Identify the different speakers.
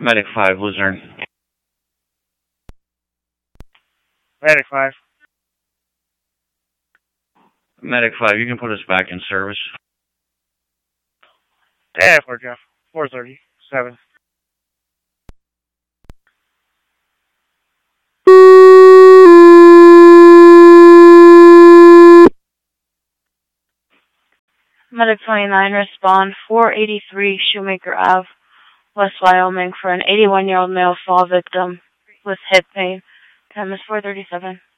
Speaker 1: Medic 5, Luzerne.
Speaker 2: Medic 5.
Speaker 1: Medic 5, you can put us back in service.
Speaker 2: Yeah, 4 Jeff. 437.
Speaker 3: Medic 29, respond 483 Shoemaker Ave, West Wyoming, for an 81-year-old male fall victim with hip pain. Time is 4:37.